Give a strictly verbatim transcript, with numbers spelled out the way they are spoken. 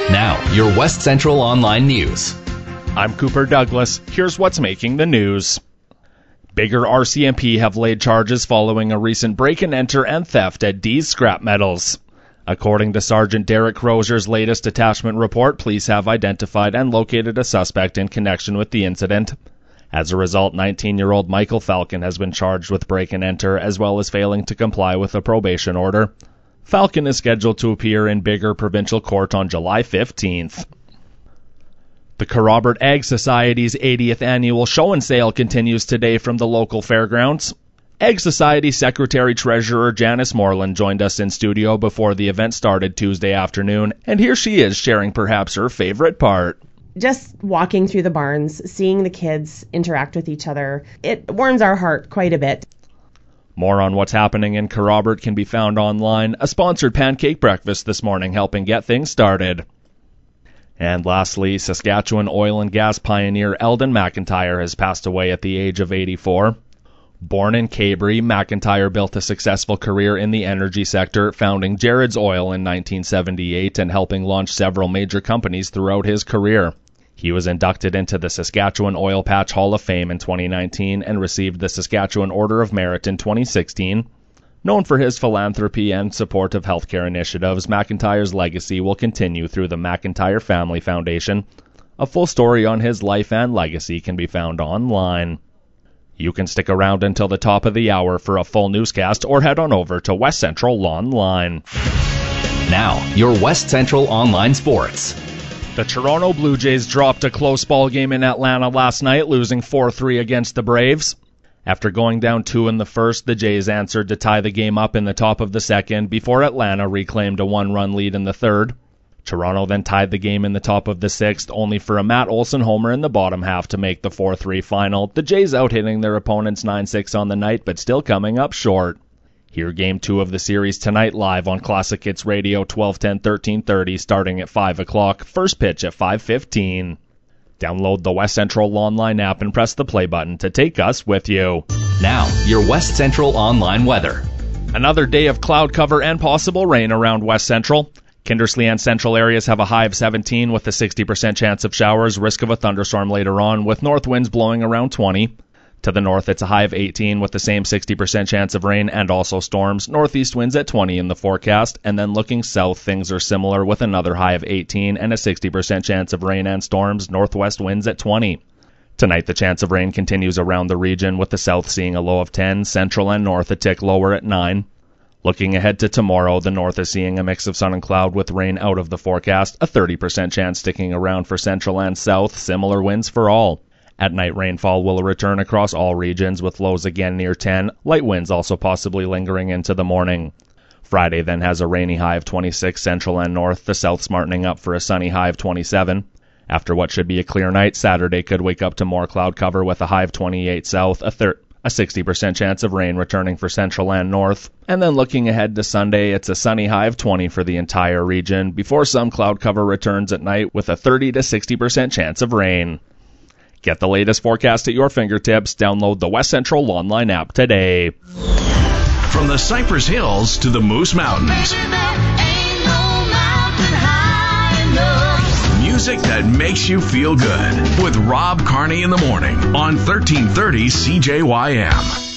Now, your West Central Online News. I'm Cooper Douglas. Here's what's making the news. Bigger R C M P have laid charges following a recent break-and-enter and theft at D's Scrap Metals. According to Sergeant Derek Crozier's latest detachment report, police have identified and located a suspect in connection with the incident. As a result, nineteen-year-old Michael Falcon has been charged with break-and-enter as well as failing to comply with a probation order. Falcon is scheduled to appear in Bigger Provincial Court on July fifteenth. The Kerrobert Ag Society's eightieth annual show and sale continues today from the local fairgrounds. Ag Society Secretary-Treasurer Janice Moreland joined us in studio before the event started Tuesday afternoon, and here she is sharing perhaps her favorite part. Just walking through the barns, seeing the kids interact with each other, it warms our heart quite a bit. More on what's happening in Kerrobert can be found online. A sponsored pancake breakfast this morning helping get things started. And lastly, Saskatchewan oil and gas pioneer Eldon McIntyre has passed away at the age of eighty-four. Born in Cabri, McIntyre built a successful career in the energy sector, founding Jared's Oil in nineteen seventy-eight and helping launch several major companies throughout his career. He was inducted into the Saskatchewan Oil Patch Hall of Fame in twenty nineteen and received the Saskatchewan Order of Merit in twenty sixteen. Known for his philanthropy and support of healthcare initiatives, McIntyre's legacy will continue through the McIntyre Family Foundation. A full story on his life and legacy can be found online. You can stick around until the top of the hour for a full newscast or head on over to West Central Online. Now, your West Central Online Sports. The Toronto Blue Jays dropped a close ball game in Atlanta last night, losing four three against the Braves. After going down two in the first, the Jays answered to tie the game up in the top of the second before Atlanta reclaimed a one-run lead in the third. Toronto then tied the game in the top of the sixth, only for a Matt Olson homer in the bottom half to make the four three final. The Jays out-hitting their opponents nine six on the night, but still coming up short. Hear Game two of the series tonight live on Classic Hits Radio twelve ten thirteen thirty starting at five o'clock, first pitch at five fifteen. Download the West Central Online app and press the play button to take us with you. Now, your West Central Online weather. Another day of cloud cover and possible rain around West Central. Kindersley and Central areas have a high of seventeen with a sixty percent chance of showers, risk of a thunderstorm later on, with north winds blowing around twenty. To the north, it's a high of eighteen with the same sixty percent chance of rain and also storms. Northeast winds at twenty in the forecast, and then looking south, things are similar with another high of eighteen and a sixty percent chance of rain and storms. Northwest winds at twenty. Tonight, the chance of rain continues around the region, with the south seeing a low of ten, central and north a tick lower at nine. Looking ahead to tomorrow, the north is seeing a mix of sun and cloud with rain out of the forecast, a thirty percent chance sticking around for central and south, similar winds for all. At night, rainfall will return across all regions, with lows again near ten, light winds also possibly lingering into the morning. Friday then has a rainy high of twenty-six central and north, the south smartening up for a sunny high of twenty-seven. After what should be a clear night, Saturday could wake up to more cloud cover with a high of twenty-eight south, a, thir- a sixty percent chance of rain returning for central and north. And then looking ahead to Sunday, it's a sunny high of twenty for the entire region, before some cloud cover returns at night with a thirty to sixty percent chance of rain. Get the latest forecast at your fingertips. Download the West Central Online app today. From the Cypress Hills to the Moose Mountains. Music that makes you feel good with Rob Carney in the morning on thirteen thirty C J Y M.